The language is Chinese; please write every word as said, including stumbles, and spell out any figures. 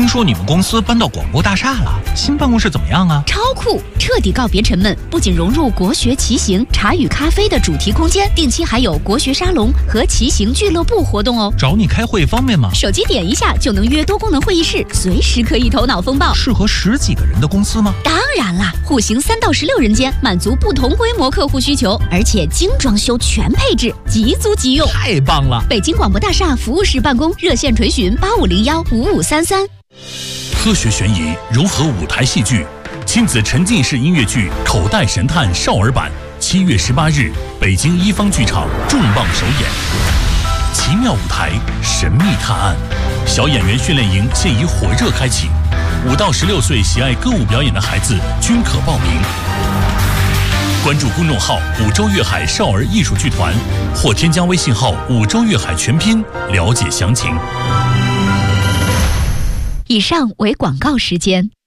听说你们公司搬到广播大厦了，新办公室怎么样啊？ 超酷，彻底告别沉闷，不仅融入国学骑行、茶与咖啡的主题空间，定期还有国学沙龙和骑行俱乐部活动哦。 找你开会方便吗？ 手机点一下就能约多功能会议室，随时可以头脑风暴。 适合十几个人的公司吗？ 当然啦，户型三到十六人间，满足不同规模客户需求，而且精装修全配置，即租即用， 太棒了！ 北京广播大厦服务室办公，热线垂询八五零幺五五三三。 科学悬疑融合舞台戏剧，亲子沉浸式音乐剧《口袋神探》少儿版，七月十八日，北京一方剧场重磅首演。奇妙舞台，神秘探案，小演员训练营现已火热开启，五到十六岁喜爱歌舞表演的孩子均可报名。关注公众号“五洲粤海少儿艺术剧团”，或添加微信号“五洲粤海全拼”了解详情。 以上为广告时间。